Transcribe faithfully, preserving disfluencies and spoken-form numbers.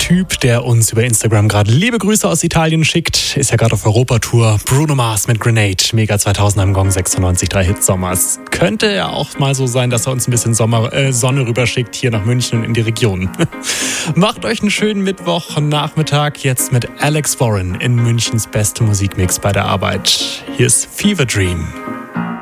Typ, der uns über Instagram gerade liebe Grüße aus Italien schickt, ist ja gerade auf Europatour. Bruno Mars mit Grenade, Mega zweitausend am Gong sechsundneunzig Komma drei Hit Sommers. Könnte ja auch mal so sein, dass er uns ein bisschen Sommer, äh, Sonne rüberschickt hier nach München und in die Region. Macht euch einen schönen Mittwochnachmittag jetzt mit Alex Warren in Münchens beste Musikmix bei der Arbeit. Hier ist Fever Dream.